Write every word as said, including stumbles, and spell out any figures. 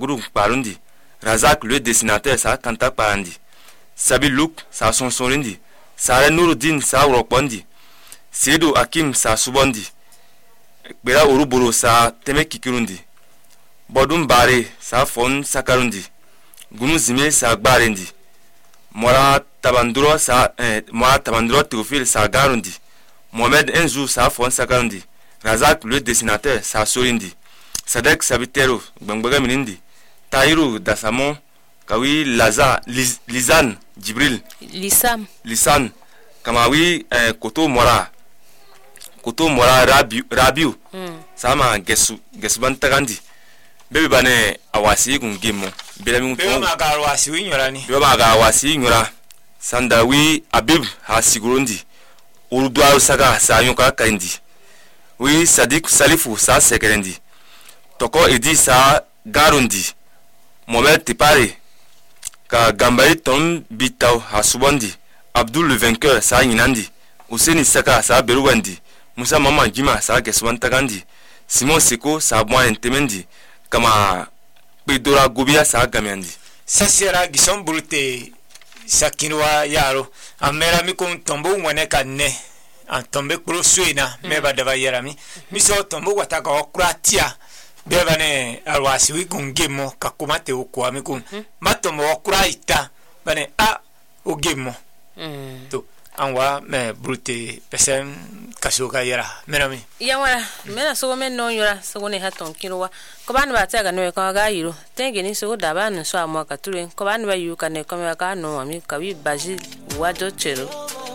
guru parundi. Razak le dessinateur sa kanta parandi. Sabi Luk sa sonsonindi. Sare Nuruddin sa urokbondi. Seydou Hakim sa subondi. Bera uruburu sa teme kikirundi. Bodum bare sa fon sakarundi. Gunu zime sa gbarendi. Mora tabanduro sa eh, Mora tabanduro Théophile sa garundi. Mohamed Enzou sa fon sakarundi. Razak le dessinateur sa sorindi. Sadek Sabitero Gbangbaga minindi. Taïrou Dassamon Kawi Laza Liz, Lizan Jibril Lisam Lisan Kamawi eh, Koto Mora Koto Mora Rabiu Rabiu mm. Sama Gesu Gesuban Tagandi Bebe bane awasi kungimo Bela mi Bebe maga awasi winyora ni Bebe maga awasi nyora Sandawi Abib Hasigurundi Urudwa Usaka sa yonka kaindi Wi Sadik Salifu sa sekerendi Toko Edi sa garundi Mohamed Tipare Ka Gambari Ton Bitaw Hasubondi Abdul le vainqueur sa yinandi Ouseni Saka sa beruwandi Musa Mama Jima sa Geswantagandi Simon Seko sa Mwa Entemendi Kama Pedora Gubia sa Gamiandi Sasera Gison Brute Sakinwa Yaro Amera Mikon Tombo Waneka Ne Antombe Kuro Suena Meba Deva Yerami Miso Tombo Wataka Okratia Bevane alwasi wikungemo kakumate ukwa mikum matomo okuraita bane a ugemo to anwa me brute pesen kasuka yara menami yawara mena so men no yora so ne haton kinwa ko ban ba ta ga no ko ga yiro tenge ni so da ban so amwa ka turen ko ban ba yu ka ne ko ka no ami ka wi baji wado chero